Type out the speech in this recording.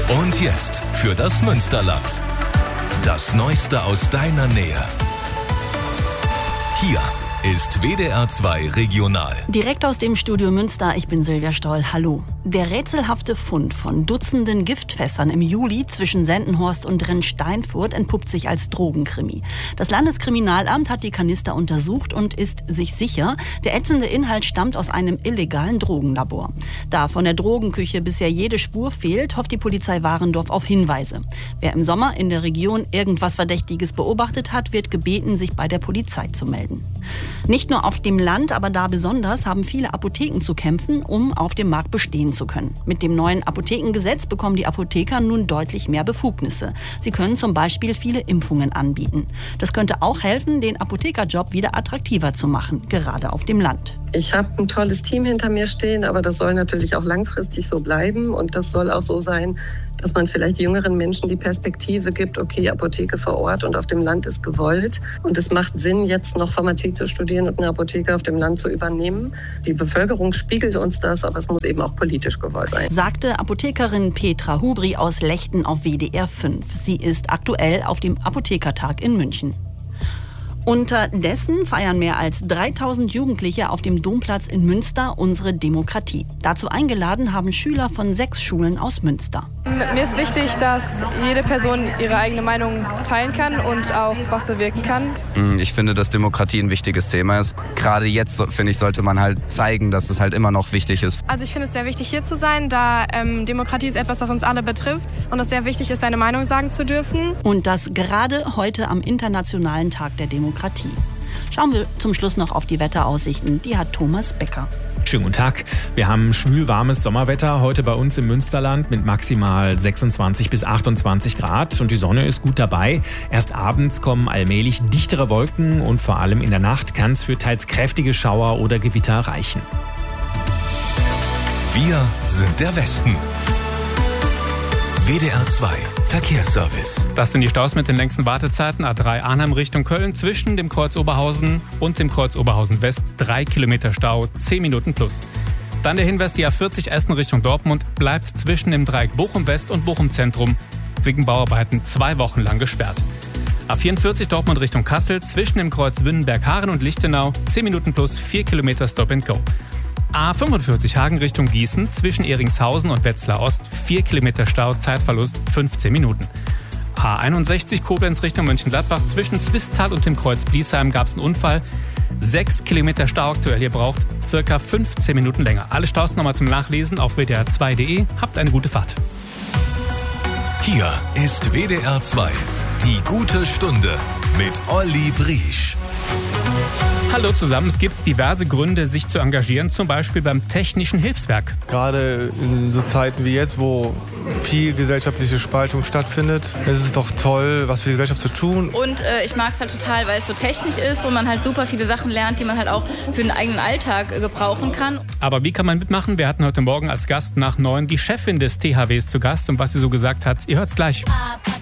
Und jetzt für das Münsterland. Das Neueste aus deiner Nähe. Hier ist WDR 2 Regional. Direkt aus dem Studio Münster, ich bin Silvia Stoll. Hallo. Der rätselhafte Fund von Dutzenden Giftfässern im Juli zwischen Sendenhorst und Rennsteinfurt entpuppt sich als Drogenkrimi. Das Landeskriminalamt hat die Kanister untersucht und ist sich sicher, der ätzende Inhalt stammt aus einem illegalen Drogenlabor. Da von der Drogenküche bisher jede Spur fehlt, hofft die Polizei Warendorf auf Hinweise. Wer im Sommer in der Region irgendwas Verdächtiges beobachtet hat, wird gebeten, sich bei der Polizei zu melden. Nicht nur auf dem Land, aber da besonders, haben viele Apotheken zu kämpfen, um auf dem Markt bestehen zu können. Mit dem neuen Apothekengesetz bekommen die Apotheker nun deutlich mehr Befugnisse. Sie können zum Beispiel viele Impfungen anbieten. Das könnte auch helfen, den Apothekerjob wieder attraktiver zu machen, gerade auf dem Land. Ich habe ein tolles Team hinter mir stehen, aber das soll natürlich auch langfristig so bleiben. Und das soll auch so sein, dass man vielleicht jüngeren Menschen die Perspektive gibt, okay, Apotheke vor Ort und auf dem Land ist gewollt. Und es macht Sinn, jetzt noch Pharmazie zu studieren und eine Apotheke auf dem Land zu übernehmen. Die Bevölkerung spiegelt uns das, aber es muss eben auch politisch gewollt sein. Sagte Apothekerin Petra Hubri aus Lechten auf WDR 5. Sie ist aktuell auf dem Apothekertag in München. Unterdessen feiern mehr als 3000 Jugendliche auf dem Domplatz in Münster unsere Demokratie. Dazu eingeladen haben Schüler von 6 Schulen aus Münster. Mir ist wichtig, dass jede Person ihre eigene Meinung teilen kann und auch was bewirken kann. Ich finde, dass Demokratie ein wichtiges Thema ist. Gerade jetzt, finde ich, sollte man halt zeigen, dass es halt immer noch wichtig ist. Also ich finde es sehr wichtig, hier zu sein, da Demokratie ist etwas, was uns alle betrifft und es sehr wichtig ist, seine Meinung sagen zu dürfen. Und das gerade heute am Internationalen Tag der Demokratie. Schauen wir zum Schluss noch auf die Wetteraussichten. Die hat Thomas Becker. Schönen guten Tag. Wir haben schwül-warmes Sommerwetter heute bei uns im Münsterland mit maximal 26 bis 28 Grad und die Sonne ist gut dabei. Erst abends kommen allmählich dichtere Wolken und vor allem in der Nacht kann es für teils kräftige Schauer oder Gewitter reichen. Wir sind der Westen. WDR 2 Verkehrsservice. Das sind die Staus mit den längsten Wartezeiten. A3 Arnhem Richtung Köln zwischen dem Kreuz Oberhausen und dem Kreuz Oberhausen West. 3 Kilometer Stau, 10 Minuten plus. Dann der Hinweis, die A40 Essen Richtung Dortmund bleibt zwischen dem Dreieck Bochum West und Bochum Zentrum wegen Bauarbeiten 2 Wochen lang gesperrt. A44 Dortmund Richtung Kassel zwischen dem Kreuz Wünnenberg-Haaren und Lichtenau. 10 Minuten plus, 4 Kilometer Stop and Go. A45 Hagen Richtung Gießen zwischen Eringshausen und Wetzlar Ost, 4 Kilometer Stau, Zeitverlust 15 Minuten. A61 Koblenz Richtung Mönchengladbach zwischen Zwistal und dem Kreuz Bliesheim gab es einen Unfall. 6 Kilometer Stau aktuell, ihr braucht circa 15 Minuten länger. Alle Staus nochmal zum Nachlesen auf wdr2.de. Habt eine gute Fahrt. Hier ist WDR 2, die gute Stunde mit Olli Briesch. Hallo zusammen, es gibt diverse Gründe, sich zu engagieren, zum Beispiel beim Technischen Hilfswerk. Gerade in so Zeiten wie jetzt, wo viel gesellschaftliche Spaltung stattfindet, ist es doch toll, was für die Gesellschaft zu tun. Und ich mag es halt total, weil es so technisch ist und man halt super viele Sachen lernt, die man halt auch für den eigenen Alltag gebrauchen kann. Aber wie kann man mitmachen? Wir hatten heute Morgen als Gast nach 9 die Chefin des THWs zu Gast und was sie so gesagt hat, ihr hört's gleich.